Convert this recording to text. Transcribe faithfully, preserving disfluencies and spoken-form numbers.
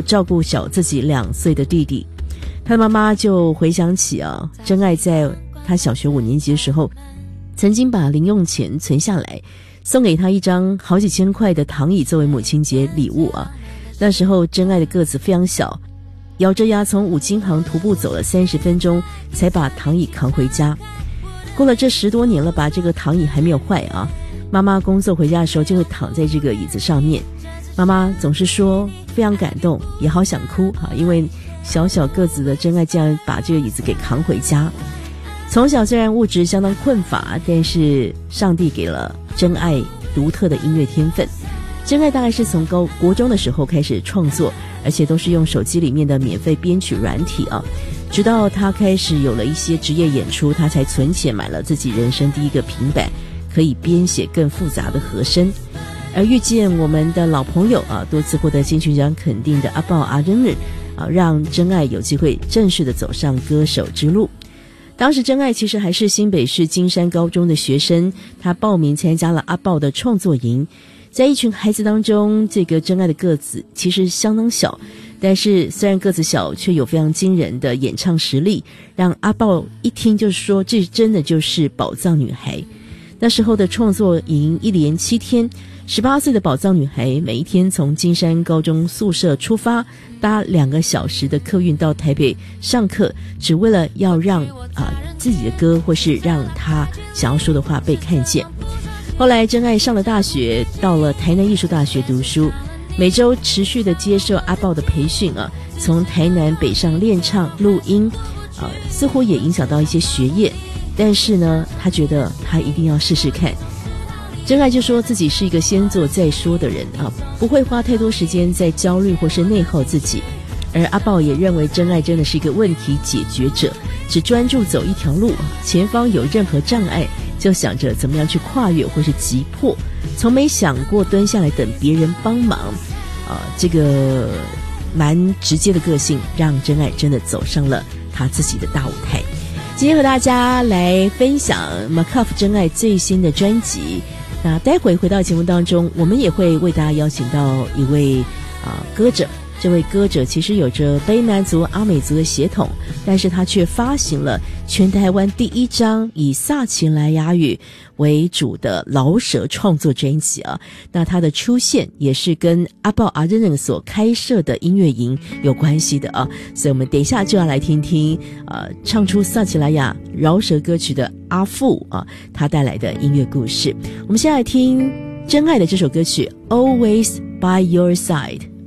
照顾小自己两岁的弟弟。他的妈妈就回想起啊，真爱在他小学五年级的时候，曾经把零用钱存下来，送给他一张好几千块的躺椅作为母亲节礼物啊。那时候真爱的个子非常小，咬着牙从五金行徒步走了三十分钟，才把躺椅扛回家。过了这十多年了吧，这个躺椅还没有坏啊。妈妈工作回家的时候就会躺在这个椅子上面，妈妈总是说非常感动，也好想哭啊，因为小小个子的真爱竟然把这个椅子给扛回家。从小虽然物质相当困乏，但是上帝给了真爱独特的音乐天分。真爱大概是从高国中的时候开始创作，而且都是用手机里面的免费编曲软体啊。直到他开始有了一些职业演出，他才存钱买了自己人生第一个平板，可以编写更复杂的和声。而遇见我们的老朋友啊，多次获得金曲奖肯定的阿爆阿仁日啊，让真爱有机会正式的走上歌手之路。当时真爱其实还是新北市金山高中的学生，他报名参加了阿爆的创作营。在一群孩子当中，这个真爱的个子其实相当小，但是虽然个子小，却有非常惊人的演唱实力，让阿爆一听就说这真的就是宝藏女孩。那时候的创作营一连七天，十八岁的宝藏女孩每一天从金山高中宿舍出发，搭两个小时的客运到台北上课，只为了要让啊、呃、自己的歌或是让她想要说的话被看见。后来真爱上了大学，到了台南艺术大学读书，每周持续的接受阿爆的培训啊，从台南北上练唱录音啊，似乎也影响到一些学业，但是呢他觉得他一定要试试看。真爱就说自己是一个先做再说的人啊，不会花太多时间在焦虑或是内耗自己。而阿爆也认为真爱真的是一个问题解决者，只专注走一条路，前方有任何障碍就想着怎么样去跨越或是击破，从没想过蹲下来等别人帮忙啊、呃，这个蛮直接的个性让真爱真的走上了他自己的大舞台。今天和大家来分享 Macuff 真爱最新的专辑，那待会回到节目当中，我们也会为大家邀请到一位啊、呃、歌者。这位歌者其实有着卑南族、阿美族的血统，但是他却发行了全台湾第一张以萨奇莱雅语为主的饶舌创作专辑啊。那他的出现也是跟阿爆阿仁仁所开设的音乐营有关系的啊。所以我们等一下就要来听听呃唱出萨奇莱雅饶舌歌曲的阿富啊，他带来的音乐故事。我们先来听真爱的这首歌曲 Always by Your Side。